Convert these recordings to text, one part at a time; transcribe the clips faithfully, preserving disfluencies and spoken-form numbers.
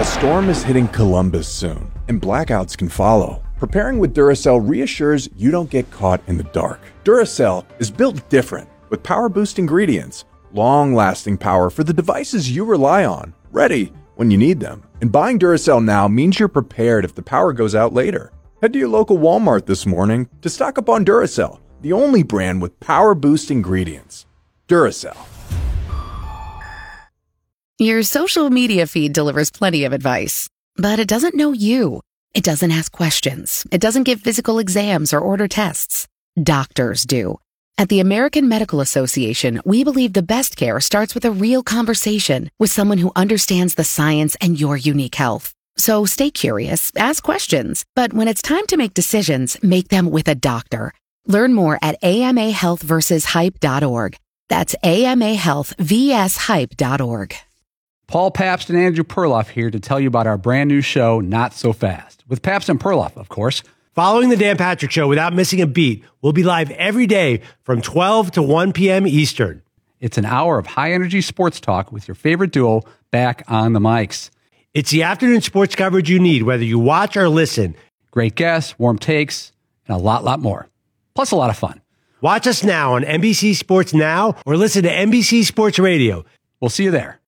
storm is hitting Columbus soon, and blackouts can follow. Preparing with Duracell reassures you don't get caught in the dark. Duracell is built different, with power-boost ingredients, long-lasting power for the devices you rely on, ready when you need them. And buying Duracell now means you're prepared if the power goes out later. Head to your local Walmart this morning to stock up on Duracell, the only brand with power-boost ingredients. Duracell. Your social media feed delivers plenty of advice, but it doesn't know you. It doesn't ask questions. It doesn't give physical exams or order tests. Doctors do. At the American Medical Association, we believe the best care starts with a real conversation with someone who understands the science and your unique health. So stay curious, ask questions, but when it's time to make decisions, make them with a doctor. Learn more at A M A health versus hype dot org. That's A M A health versus hype dot org. Paul Pabst and Andrew Perloff here to tell you about our brand new show, Not So Fast, with Pabst and Perloff, of course. Following the Dan Patrick Show without missing a beat, we'll be live every day from twelve to one p.m. Eastern. It's an hour of high-energy sports talk with your favorite duo back on the mics. It's the afternoon sports coverage you need, whether you watch or listen. Great guests, warm takes, and a lot, lot more. Plus a lot of fun. Watch us now on N B C Sports Now or listen to N B C Sports Radio. We'll see you there.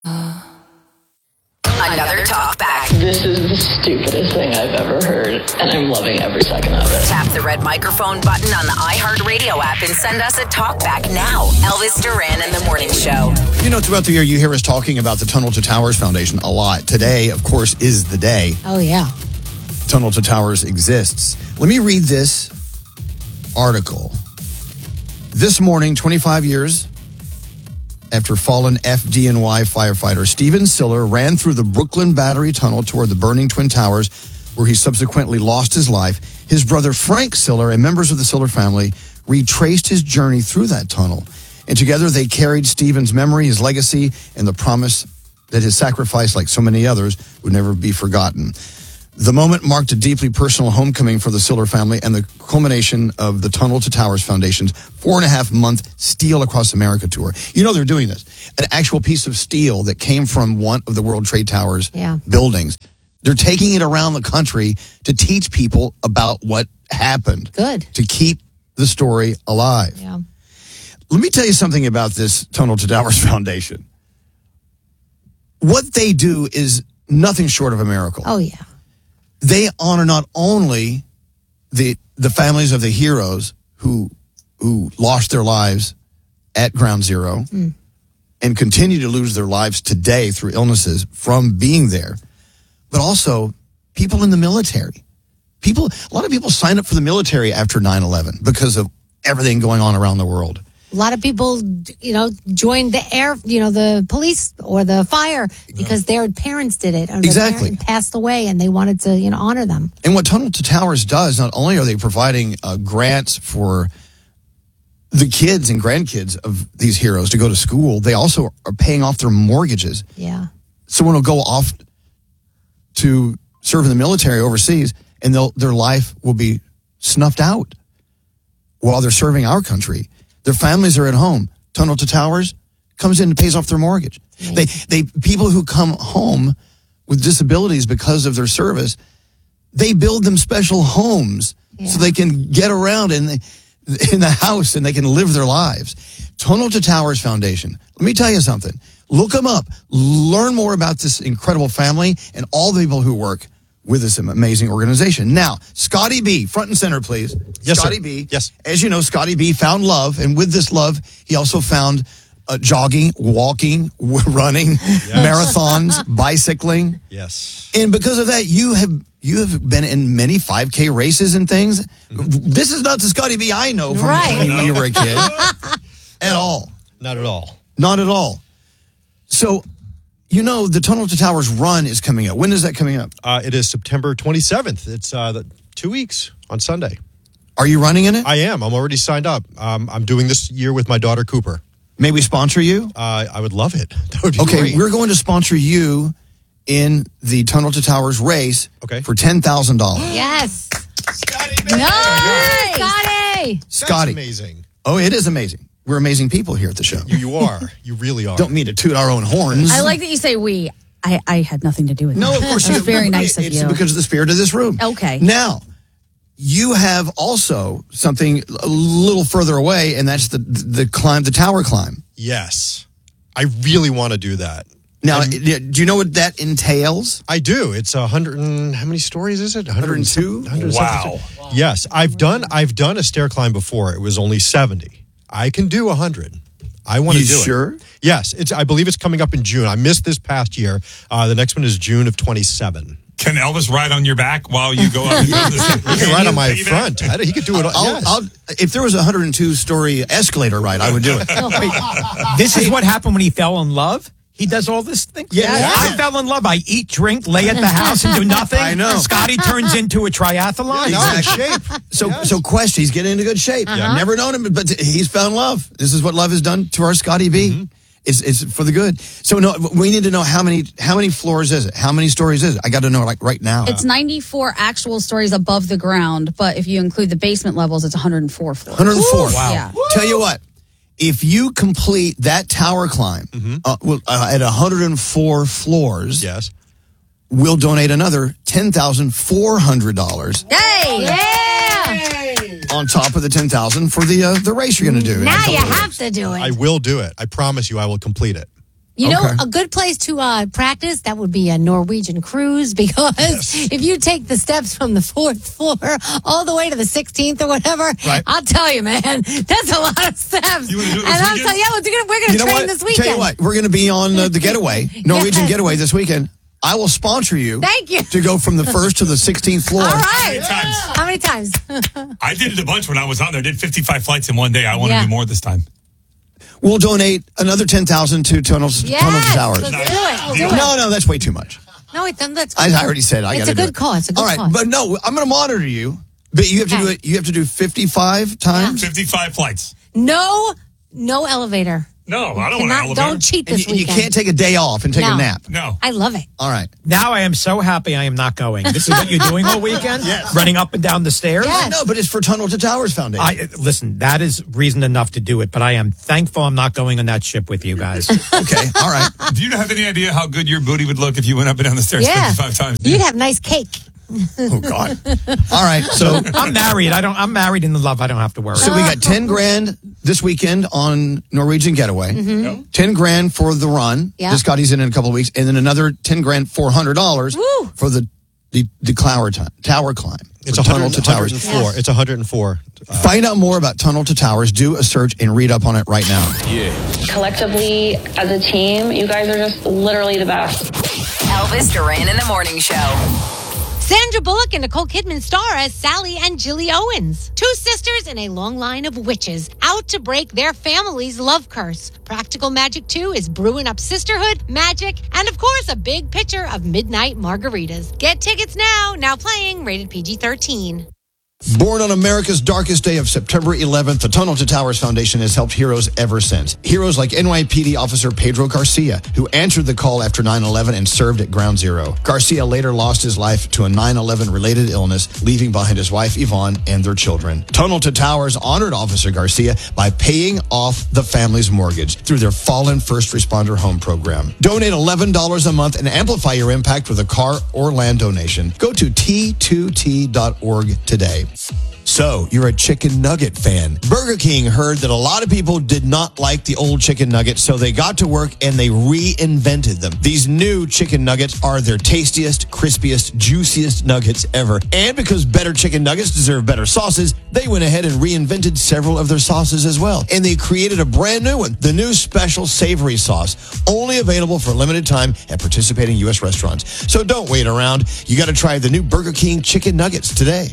Another talk back. This is the stupidest thing I've ever heard, and I'm loving every second of it. Tap the red microphone button on the iHeartRadio app and send us a talk back now. Elvis Duran and the Morning Show. You know, throughout the year, you hear us talking about the Tunnel to Towers Foundation a lot. Today, of course, is the day. Oh, yeah. Tunnel to Towers exists. Let me read this article. This morning, twenty-five years after fallen F D N Y firefighter Stephen Siller ran through the Brooklyn Battery Tunnel toward the burning Twin Towers, where he subsequently lost his life, his brother Frank Siller and members of the Siller family retraced his journey through that tunnel. And together they carried Stephen's memory, his legacy, and the promise that his sacrifice, like so many others, would never be forgotten. The moment marked a deeply personal homecoming for the Siller family and the culmination of the Tunnel to Towers Foundation's four and a half month Steel Across America tour. You know they're doing this. An actual piece of steel that came from one of the World Trade Towers yeah. buildings. They're taking it around the country to teach people about what happened. Good. To keep the story alive. Yeah. Let me tell you something about this Tunnel to Towers Foundation. What they do is nothing short of a miracle. Oh, yeah. They honor not only the the families of the heroes who who lost their lives at Ground Zero mm. and continue to lose their lives today through illnesses from being there, but also people in the military. People, a lot of people signed up for the military after nine eleven because of everything going on around the world. A lot of people, you know, joined the air, you know, the police or the fire because their parents did it. Or exactly. Their parents passed away and they wanted to, you know, honor them. And what Tunnel to Towers does, not only are they providing uh, grants for the kids and grandkids of these heroes to go to school, they also are paying off their mortgages. Yeah. Someone will go off to serve in the military overseas and they'll, their life will be snuffed out while they're serving our country. Their families are at home. Tunnel to Towers comes in and pays off their mortgage. Nice. They, they, people who come home with disabilities because of their service, they build them special homes yeah. so they can get around in the, in the house and they can live their lives. Tunnel to Towers Foundation. Let me tell you something. Look them up. Learn more about this incredible family and all the people who work with this amazing organization. Now, Scotty B, front and center, please. Yes, Scotty sir. B. Yes. As you know, Scotty B found love, and with this love, he also found uh, jogging, walking, running, yes. marathons, bicycling. Yes. And because of that, you have you have been in many five K races and things. Mm-hmm. This is not the Scotty B I know from right. when you were a kid. At all. Not at all. Not at all. So, you know, the Tunnel to Towers run is coming up. When is that coming up? Uh, it is September twenty-seventh. It's uh, the, two weeks on Sunday. Are you running in it? I am. I'm already signed up. Um, I'm doing this year with my daughter, Cooper. May we sponsor you? Uh, I would love it. That would be okay, great. We're going to sponsor you in the Tunnel to Towers race okay. for ten thousand dollars. Yes. Scotty, nice. Scotty. Scotty. That's amazing. Oh, it is amazing. We're amazing people here at the show. You, you are. You really are. Don't mean to toot our own horns. I like that you say we. I, I had nothing to do with No, that. of course It was you- very nice of it's you. because of the spirit of this room. Okay. Now, you have also something a little further away, and that's the the climb, the tower climb. Yes. I really want to do that. Now, do you know what that entails? I do. It's a hundred and how many stories is it? one hundred two? Wow. Yes, I've done I've done a stair climb before. It was only seventy. I can do one hundred. I want to You do sure? it. Yes, it's. I believe it's coming up in June. I missed this past year. Uh, the next one is June of twenty-seven. Can Elvis ride on your back while you go up and down the stairs? He can ride on my front. I, he could do it. I'll, Yes. I'll, if there was a one hundred two story escalator ride, I would do it. This is what happened when he fell in love. He does all this thing. Yeah. Yeah. I fell in love. I eat, drink, lay at the house, and do nothing. I know. Scotty turns into a triathlon. No, in shape. So, Yes. so Quest, he's getting into good shape. Uh-huh. Never known him, but he's found love. This is what love has done to our Scotty B. Mm-hmm. It's, it's for the good. So, no, we need to know how many how many floors is it? How many stories is it? I got to know, like, right now. It's ninety-four actual stories above the ground, but if you include the basement levels, it's one hundred four floors. one hundred four. Wow. Yeah. Tell you what, if you complete that tower climb uh, well, uh, at one hundred four floors, Yes. we'll donate another ten thousand four hundred dollars Yay! Yeah. on top of the ten thousand dollars for the uh, the race you're going to do. in a Now couple you of have weeks. to do it. I will do it. I promise you I will complete it. You know, Okay. a good place to uh, practice, that would be a Norwegian cruise, because if you take the steps from the fourth floor all the way to the sixteenth or whatever, Right. I'll tell you, man, that's a lot of steps. You wanna do it and this I'll weekend? tell you, yeah, we're gonna, we're gonna You know train what? this weekend. Tell you what, we're going to be on uh, the getaway, Norwegian Yes. getaway this weekend. I will sponsor you. Thank you. To go from the first to the sixteenth floor. All right. times? How many times? I did it a bunch when I was on there. I did fifty-five flights in one day. I want to Yeah. do more this time. We'll donate another ten thousand dollars to Tunnels, Yes, Tunnel to Towers. let's do it. Do it. No, no, that's way too much. No, it's, that's I, I already said I It's got to a do good it. cause. It's a good All right, cause. but no, I'm going to monitor you. But you have to Okay. do it. You have to do fifty-five times. fifty-five flights. No, no elevator. No, I don't want Cannot- to elevator. Don't cheat And this you, you weekend. can't take a day off and take No. a nap. No. I love it. All right. Now I am so happy I am not going. This is what you're doing all weekend? Yes. Running up and down the stairs? Yes. No, but it's for Tunnel to Towers Foundation. I listen, that is reason enough to do it, but I am thankful I'm not going on that ship with you guys. Okay. All right. Do you have any idea how good your booty would look if you went up and down the stairs Yeah. fifty-five times? You'd have nice cake. Oh God. All right. So I'm married. I don't I'm married in the love. I don't have to worry. so we got ten grand this weekend on Norwegian Getaway. Mm-hmm. Ten grand for the run. Yeah. This Scotty's in in a couple of weeks, and then another ten grand, four hundred dollars Woo. for the the the tower time, tower climb. It's For a Tunnel hundred to Towers. and four. It's a hundred and four. Find out more about Tunnel to Towers. Do a search and read up on it right now. Collectively, as a team, you guys are just literally the best. Elvis Duran in the Morning Show. Sandra Bullock and Nicole Kidman star as Sally and Jilly Owens, two sisters in a long line of witches out to break their family's love curse. Practical Magic two is brewing up sisterhood, magic, and of course a big pitcher of midnight margaritas. Get tickets now, now playing, rated P G thirteen. Born on America's darkest day of September eleventh, the Tunnel to Towers Foundation has helped heroes ever since. Heroes like N Y P D officer Pedro Garcia, who answered the call after nine eleven and served at Ground Zero. Garcia later lost his life to a nine eleven related illness, leaving behind his wife Yvonne and their children. Tunnel to Towers honored Officer Garcia by paying off the family's mortgage through their Fallen First Responder Home program. Donate eleven dollars a month and amplify your impact with a car or land donation. Go to T two T dot org today. So, you're a chicken nugget fan. Burger King heard that a lot of people did not like the old chicken nuggets, so they got to work and they reinvented them. These new chicken nuggets are their tastiest, crispiest, juiciest nuggets ever. And because better chicken nuggets deserve better sauces, they went ahead and reinvented several of their sauces as well. And they created a brand new one, the new special savory sauce, only available for a limited time at participating U S restaurants. So don't wait around. You got to try the new Burger King chicken nuggets today.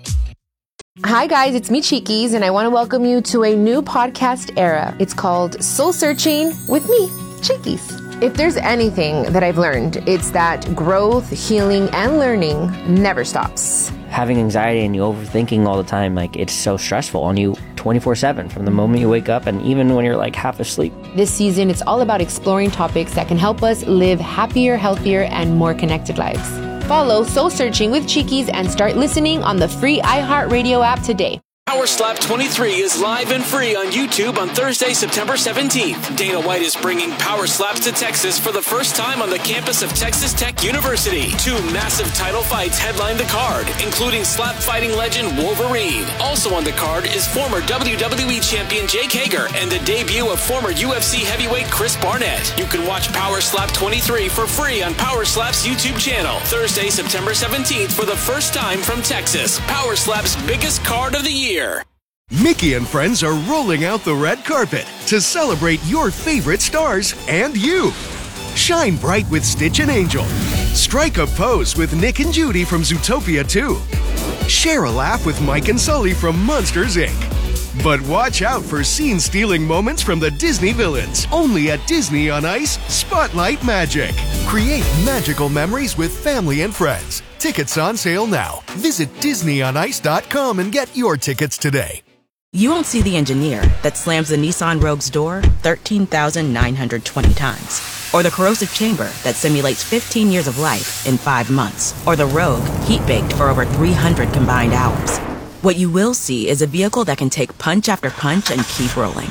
Hi guys, it's me Cheekies, and I want to welcome you to a new podcast era. It's called Soul Searching with me, Cheekies. If there's anything that I've learned, it's that growth, healing, and learning never stops. Having anxiety and you overthinking all the time, like it's so stressful on you twenty-four seven from the moment you wake up and even when you're like half asleep. This season, it's all about exploring topics that can help us live happier, healthier, and more connected lives. Follow Soul Searching with Cheekies and start listening on the free iHeartRadio app today. Power Slap twenty-three is live and free on YouTube on Thursday, September seventeenth. Dana White is bringing Power Slaps to Texas for the first time on the campus of Texas Tech University. Two massive title fights headline the card, including slap fighting legend Wolverine. Also on the card is former W W E champion Jake Hager and the debut of former U F C heavyweight Chris Barnett. You can watch Power Slap twenty-three for free on Power Slap's YouTube channel Thursday, September seventeenth for the first time from Texas. Power Slap's biggest card of the year. Mickey and friends are rolling out the red carpet to celebrate your favorite stars and you. Shine bright with Stitch and Angel. Strike a pose with Nick and Judy from Zootopia two. Share a laugh with Mike and Sully from Monsters, Incorporated. But watch out for scene-stealing moments from the Disney villains. Only at Disney on Ice, Spotlight Magic. Create magical memories with family and friends. Tickets on sale now. Visit Disney on Ice dot com and get your tickets today. You won't see the engineer that slams the Nissan Rogue's door thirteen thousand nine hundred twenty times. Or the corrosive chamber that simulates fifteen years of life in five months. Or the Rogue heat-baked for over three hundred combined hours. What you will see is a vehicle that can take punch after punch and keep rolling.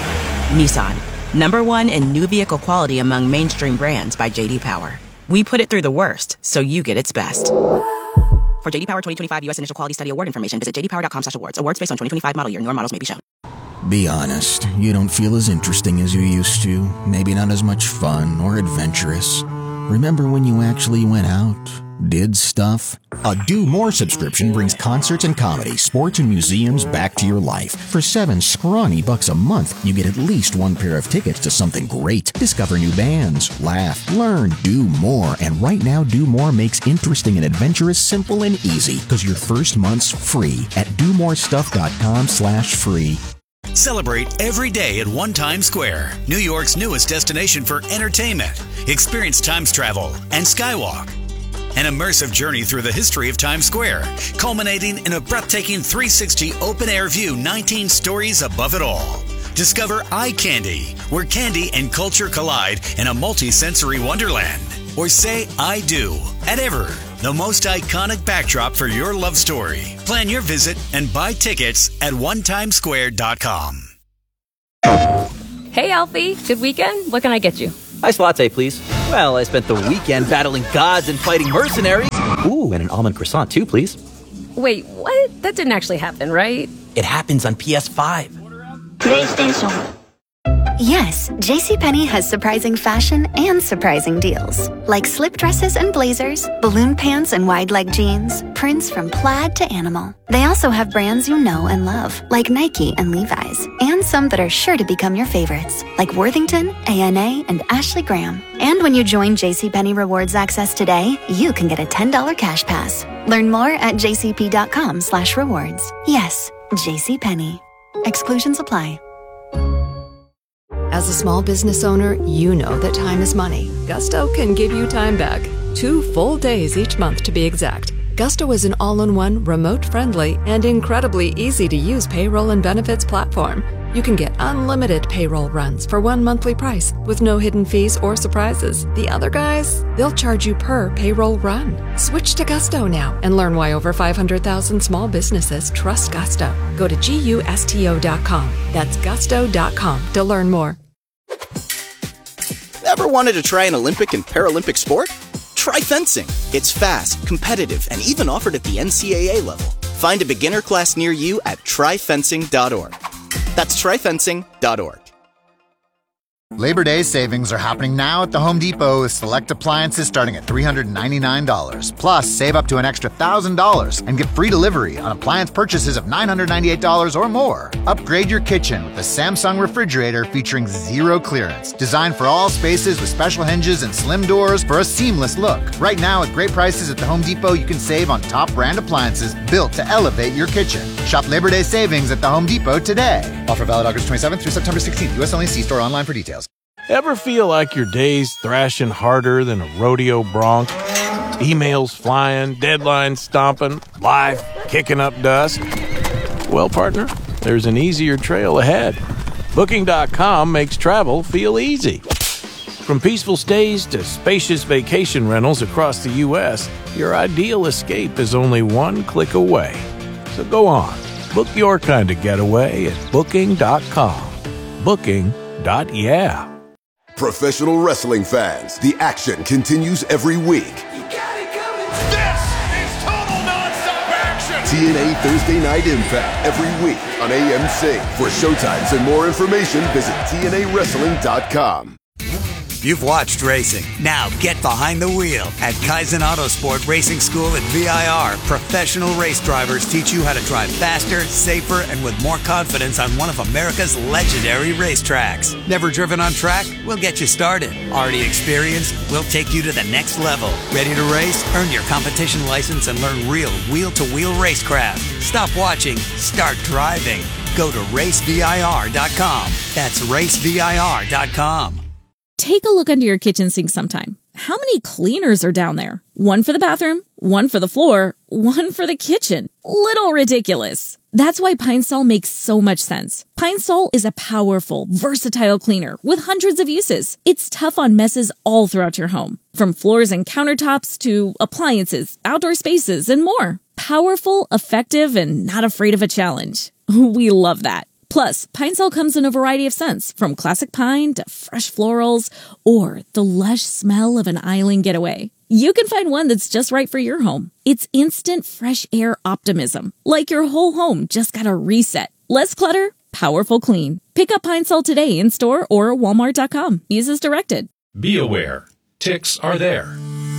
Nissan, number one in new vehicle quality among mainstream brands by J D Power. We put it through the worst, so you get its best. For J D Power twenty twenty-five U S Initial Quality Study Award information, visit j d power dot com slash awards. Awards based on twenty twenty-five model year. Newer models may be shown. Be honest, you don't feel as interesting as you used to. Maybe not as much fun or adventurous. Remember when you actually went out, did stuff? A Do More subscription brings concerts and comedy, sports and museums back to your life. For seven scrawny bucks a month, you get at least one pair of tickets to something great. Discover new bands, laugh, learn, do more. And right now, Do More makes interesting and adventurous simple and easy, because your first month's free at do more stuff dot com slash free. Celebrate every day at One Times Square, New York's newest destination for entertainment. Experience Times Travel and Skywalk. An immersive journey through the history of Times Square, culminating in a breathtaking three sixty open-air view, nineteen stories above it all. Discover Eye Candy, where candy and culture collide in a multi-sensory wonderland. Or say I do at Ever, the most iconic backdrop for your love story. Plan your visit and buy tickets at one times square dot com. Hey, Alfie. Good weekend? What can I get you? Ice latte, please. Well, I spent the weekend battling gods and fighting mercenaries. Ooh, and an almond croissant, too, please. Wait, what? That didn't actually happen, right? It happens on P S five. PlayStation. Yes, JCPenney has surprising fashion and surprising deals. Like slip dresses and blazers, balloon pants and wide leg jeans, prints from plaid to animal. They also have brands you know and love, like Nike and Levi's, and some that are sure to become your favorites, like Worthington, A N A, and Ashley Graham. And when you join JCPenney Rewards Access today, you can get a ten dollars cash pass. Learn more at jcp.com slash rewards. Yes, JCPenney. Exclusions apply. As a small business owner, you know that time is money. Gusto can give you time back. Two full days each month to be exact. Gusto is an all-in-one, remote-friendly, and incredibly easy-to-use payroll and benefits platform. You can get unlimited payroll runs for one monthly price with no hidden fees or surprises. The other guys, they'll charge you per payroll run. Switch to Gusto now and learn why over five hundred thousand small businesses trust Gusto. Go to gusto dot com. That's gusto dot com to learn more. Ever wanted to try an Olympic and Paralympic sport? Try fencing. It's fast, competitive, and even offered at the N C A A level. Find a beginner class near you at try fencing dot org. That's try fencing dot org. Labor Day savings are happening now at the Home Depot with select appliances starting at three hundred ninety-nine dollars. Plus, save up to an extra one thousand dollars and get free delivery on appliance purchases of nine hundred ninety-eight dollars or more. Upgrade your kitchen with the Samsung refrigerator featuring zero clearance. Designed for all spaces with special hinges and slim doors for a seamless look. Right now, with great prices at the Home Depot, you can save on top brand appliances built to elevate your kitchen. Shop Labor Day savings at the Home Depot today. Offer valid August twenty-seventh through September sixteenth. U S only. See store online for details. Ever feel like your day's thrashing harder than a rodeo bronc? Emails flying, deadlines stomping, life kicking up dust? Well, partner, there's an easier trail ahead. Booking dot com makes travel feel easy. From peaceful stays to spacious vacation rentals across the U S, your ideal escape is only one click away. So go on. Book your kind of getaway at booking dot com. Booking dot yeah. Professional wrestling fans, the action continues every week. T N A Thursday Night Impact every week on A M C. For showtimes and more information, visit T N A wrestling dot com. You've watched racing. Now get behind the wheel. At Kaizen Autosport Racing School at V I R, professional race drivers teach you how to drive faster, safer, and with more confidence on one of America's legendary racetracks. Never driven on track? We'll get you started. Already experienced? We'll take you to the next level. Ready to race? Earn your competition license and learn real wheel-to-wheel racecraft. Stop watching. Start driving. Go to race V I R dot com. That's race V I R dot com. Take a look under your kitchen sink sometime. How many cleaners are down there? One for the bathroom, one for the floor, one for the kitchen. Little ridiculous. That's why Pine Sol makes so much sense. Pine Sol is a powerful, versatile cleaner with hundreds of uses. It's tough on messes all throughout your home, from floors and countertops to appliances, outdoor spaces, and more. Powerful, effective, and not afraid of a challenge. We love that. Plus, Pine Sol comes in a variety of scents, from classic pine to fresh florals, or the lush smell of an island getaway. You can find one that's just right for your home. It's instant fresh air optimism, like your whole home just got a reset. Less clutter, powerful clean. Pick up Pine Sol today in store or walmart dot com. Use as directed. Be aware, ticks are there.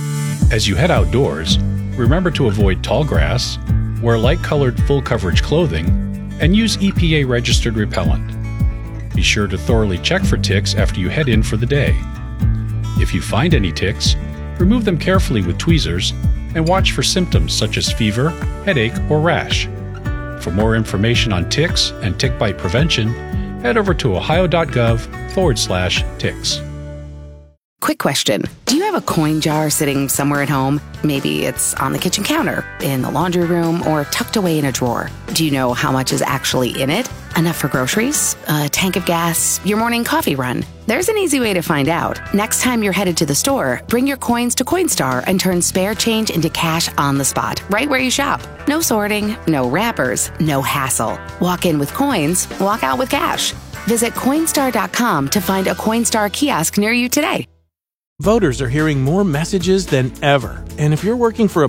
As you head outdoors, remember to avoid tall grass, wear light-colored full-coverage clothing, and use E P A-registered repellent. Be sure to thoroughly check for ticks after you head in for the day. If you find any ticks, remove them carefully with tweezers and watch for symptoms such as fever, headache, or rash. For more information on ticks and tick bite prevention, head over to ohio.gov forward slash ticks. Quick question. Do you have a coin jar sitting somewhere at home? Maybe it's on the kitchen counter, in the laundry room, or tucked away in a drawer. Do you know how much is actually in it? Enough for groceries? A tank of gas? Your morning coffee run? There's an easy way to find out. Next time you're headed to the store, bring your coins to Coinstar and turn spare change into cash on the spot, right where you shop. No sorting, no wrappers, no hassle. Walk in with coins, walk out with cash. Visit Coinstar dot com to find a Coinstar kiosk near you today. Voters are hearing more messages than ever. And if you're working for a